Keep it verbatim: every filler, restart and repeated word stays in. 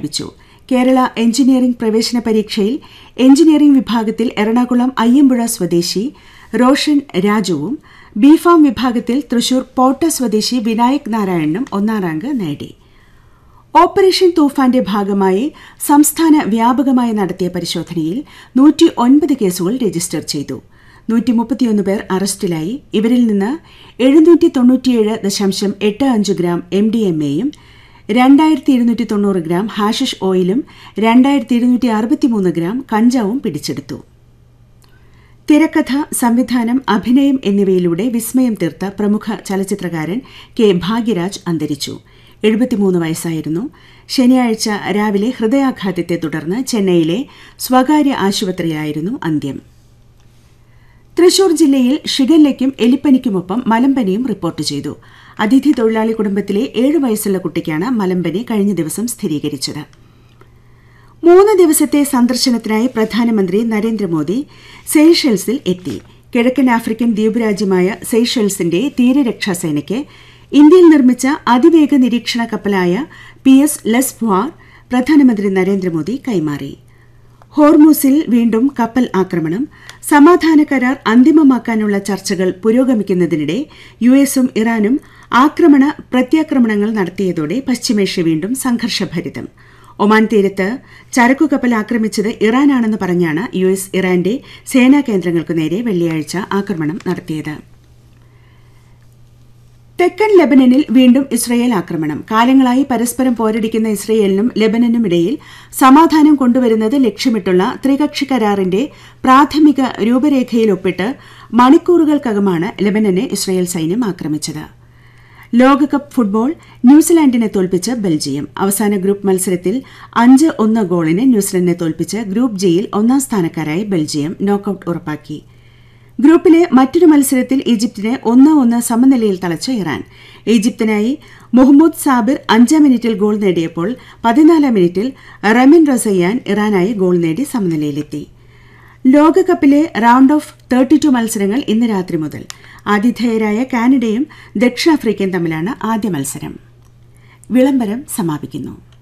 പ്രഖ്യാപിച്ചു. കേരള എഞ്ചിനീയറിംഗ് പ്രവേശന പരീക്ഷയിൽ എഞ്ചിനീയറിംഗ് വിഭാഗത്തിൽ എറണാകുളം അയ്യമ്പുഴ സ്വദേശി റോഷൻ രാജുവും ബിഫാം വിഭാഗത്തിൽ തൃശൂർ പോട്ട സ്വദേശി വിനായക് നാരായണനും ഒന്നാം റാങ്ക് നേടി. ഓപ്പറേഷൻ തൂഫാന്റെ ഭാഗമായി സംസ്ഥാന വ്യാപകമായി നടത്തിയ പരിശോധനയിൽ നൂറ്റി ഒൻപത് കേസുകൾ രജിസ്റ്റർ ചെയ്തു. നൂറ്റി മുപ്പത്തിയൊന്ന് പേർ അറസ്റ്റിലായി. ഇവരിൽ നിന്ന് എഴുന്നൂറ്റി തൊണ്ണൂറ്റിയേഴ് ദശാംശം എട്ട് അഞ്ച് ഗ്രാം എം ഡി എം എയും രണ്ടായിരത്തി ഇരുന്നൂറ്റി തൊണ്ണൂറ് ഗ്രാം ഹാഷിഷ് ഓയിലും രണ്ടായിരത്തി ഇരുന്നൂറ്റി അറുപത്തിമൂന്ന് ഗ്രാം കഞ്ചാവും പിടിച്ചെടുത്തു. തിരക്കഥ, സംവിധാനം, അഭിനയം എന്നിവയിലൂടെ വിസ്മയം തീർത്ത പ്രമുഖ ചലച്ചിത്രകാരൻ കെ ഭാഗ്യരാജ് അന്തരിച്ചു. എഴുപത്തിമൂന്ന് വയസ്സായിരുന്നു. ശനിയാഴ്ച രാവിലെ ഹൃദയാഘാതത്തെ തുടർന്ന് ചെന്നൈയിലെ സ്വകാര്യ ആശുപത്രിയിലായിരുന്നു അന്ത്യം. തൃശൂർ ജില്ലയിൽ ഷിഗല്ലയ്ക്കും എലിപ്പനിക്കുമൊപ്പം മലമ്പനിയും റിപ്പോർട്ട് ചെയ്തു. അതിഥി തൊഴിലാളി കുടുംബത്തിലെ ഏഴു വയസ്സുള്ള കുട്ടിക്കാണ് മലമ്പനി കഴിഞ്ഞ ദിവസം സ്ഥിരീകരിച്ചത്. മൂന്ന് ദിവസത്തെ സന്ദർശനത്തിനായി പ്രധാനമന്ത്രി നരേന്ദ്രമോദി സെയ്ഷൽസിൽ എത്തി. കിഴക്കൻ ആഫ്രിക്കൻ ദ്വീപ് രാജ്യമായ സെയ്ഷൽസിന്റെ തീരരക്ഷാസേനയ്ക്ക് ഇന്ത്യയിൽ നിർമ്മിച്ച അതിവേഗ നിരീക്ഷണ കപ്പലായ പി എസ് ലെസ്വാർ പ്രധാനമന്ത്രി നരേന്ദ്രമോദി കൈമാറി. ഹോർമൂസിൽ വീണ്ടും കപ്പൽ ആക്രമണം. സമാധാന കരാർ അന്തിമമാക്കാനുള്ള ചർച്ചകൾ പുരോഗമിക്കുന്നതിനിടെ യുഎസും ഇറാനും ആക്രമണ പ്രത്യാക്രമണങ്ങൾ നടത്തിയതോടെ പശ്ചിമേഷ്യ വീണ്ടും സംഘർഷഭരിതം. ഒമാൻ തീരത്ത് ചരക്കുകപ്പൽ ആക്രമിച്ചത് ഇറാനാണെന്ന് പറഞ്ഞാണ് യുഎസ് ഇറാന്റെ സേനാ കേന്ദ്രങ്ങൾക്കു നേരെ വെള്ളിയാഴ്ച ആക്രമണം നടത്തിയത്. തെക്കൻ ലെബനനിൽ വീണ്ടും ഇസ്രയേൽ ആക്രമണം. കാലങ്ങളായി പരസ്പരം പോരടിക്കുന്ന ഇസ്രയേലിനും ലെബനനുമിടയിൽ സമാധാനം കൊണ്ടുവരുന്നത് ലക്ഷ്യമിട്ടുള്ള ത്രികക്ഷി കരാറിന്റെ പ്രാഥമിക രൂപരേഖയിൽ ഒപ്പിട്ട് മണിക്കൂറുകൾക്കകമാണ് ലെബനനെ ഇസ്രയേൽ സൈന്യം ആക്രമിച്ചത്. ലോകകപ്പ് ഫുട്ബോൾ ന്യൂസിലാൻഡിനെ തോൽപ്പിച്ച് ബെൽജിയം. അവസാന ഗ്രൂപ്പ് മത്സരത്തിൽ അഞ്ച് ഒന്ന് ഗോളിന് ന്യൂസിലൻഡിനെ തോൽപ്പിച്ച് ഗ്രൂപ്പ് ജിയിൽ ഒന്നാം സ്ഥാനക്കാരായി ബെൽജിയം നോക്കൌട്ട് ഉറപ്പാക്കി. ഗ്രൂപ്പിലെ മറ്റൊരു മത്സരത്തിൽ ഈജിപ്തിനെ ഒന്ന് ഒന്ന് സമനിലയിൽ തളച്ച ഇറാൻ. ഈജിപ്തിനായി മുഹമ്മദ് സാബിർ അഞ്ചാം മിനിറ്റിൽ ഗോൾ നേടിയപ്പോൾ പതിനാലാം മിനിറ്റിൽ റമിൻ റസയ്യാൻ ഇറാനായി ഗോൾ നേടി സമനിലയിലെത്തി. ലോകകപ്പിലെ റൌണ്ട് ഓഫ് തേർട്ടി ടു മത്സരങ്ങൾ ഇന്ന് രാത്രി മുതൽ. ആതിഥേയരായ കാനഡയും ദക്ഷിണാഫ്രിക്കയും തമ്മിലാണ് ആദ്യ മത്സരം. വിളംബരം സമാപിക്കുന്നു.